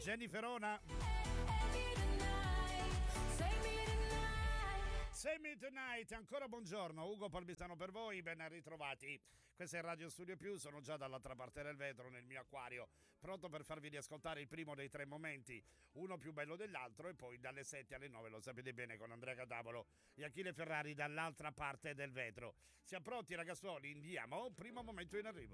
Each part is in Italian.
Jenniferona. Save Me Tonight, ancora buongiorno, Ugo Palmisano per voi, ben ritrovati. Questo è Radio Studio Più, sono già dall'altra parte del vetro nel mio acquario, pronto per farvi riascoltare il primo dei 3 momenti, uno più bello dell'altro, e poi dalle 7 alle 9, lo sapete bene, con Andrea Catavolo e Achille Ferrari dall'altra parte del vetro. Siamo pronti ragazzuoli, andiamo, primo momento in arrivo.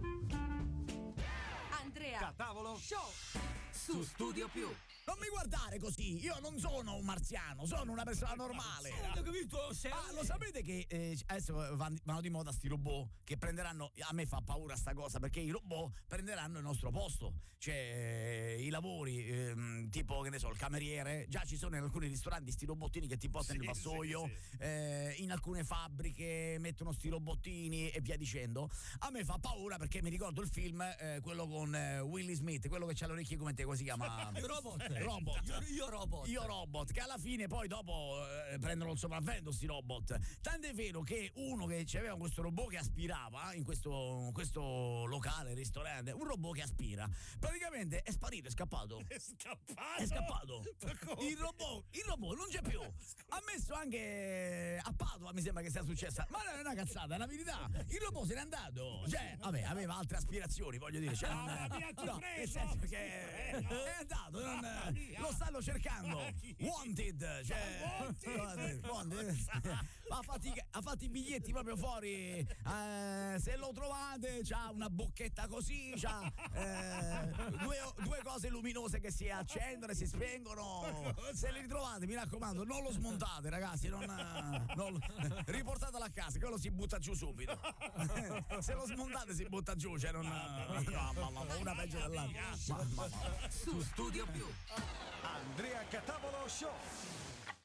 Andrea Catavolo Show su Studio Più. Non mi guardare così, io non sono un marziano, sono una persona normale. Ho capito, Lo sapete che adesso vanno di moda sti robot che prenderanno, a me fa paura sta cosa, perché i robot prenderanno il nostro posto, cioè i lavori, tipo che ne so, il cameriere, già ci sono in alcuni ristoranti sti robottini che ti portano il vassoio, in alcune fabbriche mettono sti robottini e via dicendo. A me fa paura perché mi ricordo il film, quello con Willy Smith, quello che c'ha le orecchie come te, come si chiama? Robot. Io robot, che alla fine poi dopo prendono il sopravvento sti robot. Tant'è vero che uno che c'aveva questo robot che aspirava in questo locale, ristorante, un robot che aspira, praticamente è sparito, è scappato. È scappato. Il robot non c'è più. Ha messo anche a Padova, mi sembra che sia successa. Ma non è una cazzata, è una verità. Il robot se n'è andato. Cioè, vabbè, aveva altre aspirazioni, voglio dire. Cioè, nel senso che è andato, lo stanno cercando. Wanted, cioè wanted. Ha fatto i biglietti proprio fuori. Se lo trovate, c'ha una bocchetta così, c'ha due cose luminose che si accendono e si spengono. Se li ritrovate, mi raccomando, non lo smontate, ragazzi. Riportatelo a casa, quello si butta giù subito. Se lo smontate si butta giù, cioè una peggio dell'altra. Su Studio Più. Andrea Catavolo Show.